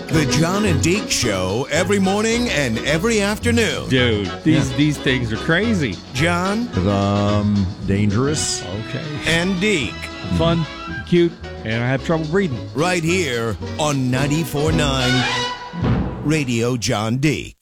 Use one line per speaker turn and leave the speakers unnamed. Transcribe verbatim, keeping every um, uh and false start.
The John and Deke Show every morning and every afternoon.
Dude, these
Yeah.
these things are crazy.
John
Um, dangerous.
Okay.
and Deke,
Fun, cute, and I have trouble breathing.
right here on ninety-four point nine Radio John Deke.